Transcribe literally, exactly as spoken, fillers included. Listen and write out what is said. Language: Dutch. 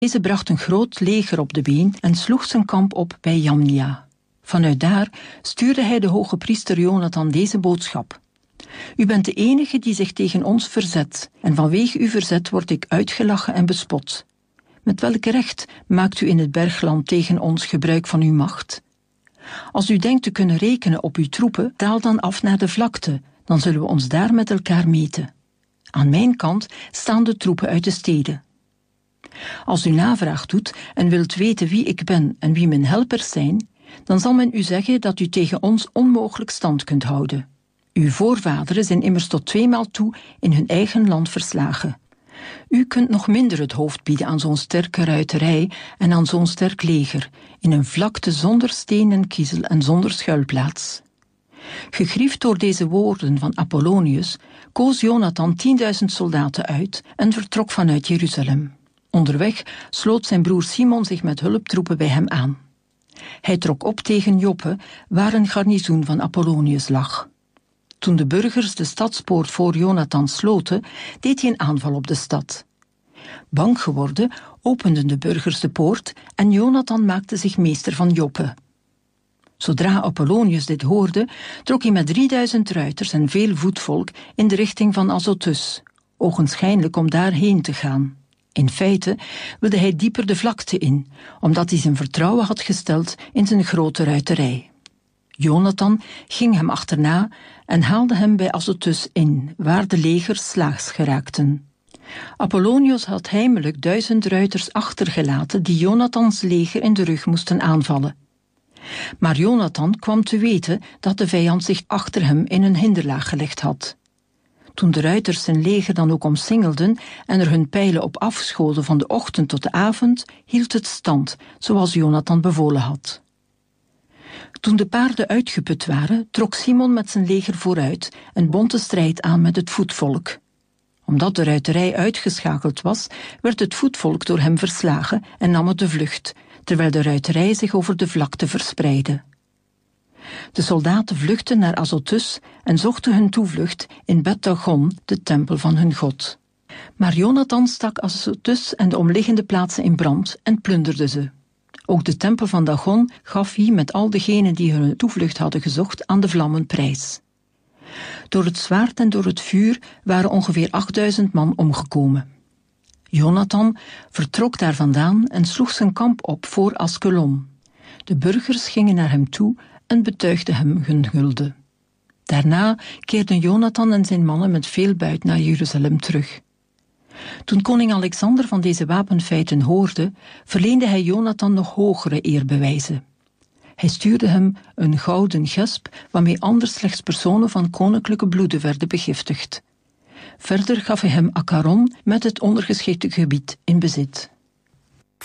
Deze bracht een groot leger op de been en sloeg zijn kamp op bij Jamnia. Vanuit daar stuurde hij de hoge priester Jonathan deze boodschap. U bent de enige die zich tegen ons verzet, en vanwege uw verzet word ik uitgelachen en bespot. Met welk recht maakt u in het bergland tegen ons gebruik van uw macht? Als u denkt te kunnen rekenen op uw troepen, daal dan af naar de vlakte, dan zullen we ons daar met elkaar meten. Aan mijn kant staan de troepen uit de steden. Als u navraag doet en wilt weten wie ik ben en wie mijn helpers zijn, dan zal men u zeggen dat u tegen ons onmogelijk stand kunt houden. Uw voorvaderen zijn immers tot tweemaal toe in hun eigen land verslagen. U kunt nog minder het hoofd bieden aan zo'n sterke ruiterij en aan zo'n sterk leger, in een vlakte zonder steen en kiezel en zonder schuilplaats. Gegriefd door deze woorden van Apollonius, koos Jonathan tienduizend soldaten uit en vertrok vanuit Jeruzalem. Onderweg sloot zijn broer Simon zich met hulptroepen bij hem aan. Hij trok op tegen Joppe, waar een garnizoen van Apollonius lag. Toen de burgers de stadspoort voor Jonathan sloten, deed hij een aanval op de stad. Bang geworden openden de burgers de poort en Jonathan maakte zich meester van Joppe. Zodra Apollonius dit hoorde, trok hij met drieduizend ruiters en veel voetvolk in de richting van Azotus, ogenschijnlijk om daarheen te gaan. In feite wilde hij dieper de vlakte in, omdat hij zijn vertrouwen had gesteld in zijn grote ruiterij. Jonathan ging hem achterna en haalde hem bij Azotus in, waar de legers slaags geraakten. Apollonius had heimelijk duizend ruiters achtergelaten die Jonathans leger in de rug moesten aanvallen. Maar Jonathan kwam te weten dat de vijand zich achter hem in een hinderlaag gelegd had. Toen de ruiters zijn leger dan ook omsingelden en er hun pijlen op afschoten van de ochtend tot de avond, hield het stand, zoals Jonathan bevolen had. Toen de paarden uitgeput waren, trok Simon met zijn leger vooruit en bond de strijd aan met het voetvolk. Omdat de ruiterij uitgeschakeld was, werd het voetvolk door hem verslagen en nam het de vlucht, terwijl de ruiterij zich over de vlakte verspreidde. De soldaten vluchtten naar Azotus en zochten hun toevlucht in Bet Dagon, de tempel van hun god. Maar Jonathan stak Azotus en de omliggende plaatsen in brand en plunderde ze. Ook de tempel van Dagon gaf hij met al degenen die hun toevlucht hadden gezocht aan de vlammen prijs. Door het zwaard en door het vuur waren ongeveer achtduizend man omgekomen. Jonathan vertrok daar vandaan en sloeg zijn kamp op voor Askelon. De burgers gingen naar hem toe en betuigden hem hun hulde. Daarna keerden Jonathan en zijn mannen met veel buit naar Jeruzalem terug. Toen koning Alexander van deze wapenfeiten hoorde, verleende hij Jonathan nog hogere eerbewijzen. Hij stuurde hem een gouden gesp waarmee anders slechts personen van koninklijke bloede werden begiftigd. Verder gaf hij hem Akaron met het ondergeschikte gebied in bezit.